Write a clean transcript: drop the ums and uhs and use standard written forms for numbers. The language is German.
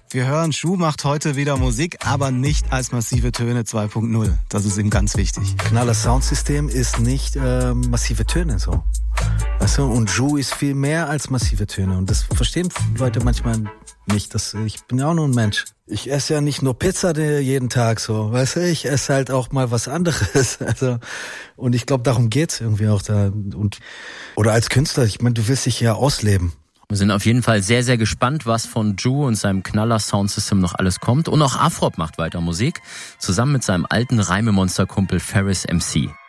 Wir hören, Schuh macht heute wieder Musik, aber nicht als Massive Töne 2.0. Das ist ihm ganz wichtig. Knaller Soundsystem ist nicht massive Töne so. Weißt du, und Ju ist viel mehr als massive Töne. Und das verstehen Leute manchmal nicht. Ich bin ja auch nur ein Mensch. Ich esse ja nicht nur Pizza jeden Tag so. Weißt du, ich esse halt auch mal was anderes. Also, und ich glaube, darum geht's irgendwie auch da. Oder als Künstler, ich meine, du willst dich ja ausleben. Wir sind auf jeden Fall sehr, sehr gespannt, was von Ju und seinem Knaller-Soundsystem noch alles kommt. Und auch Afrop macht weiter Musik, zusammen mit seinem alten Reimemonster-Kumpel Ferris MC.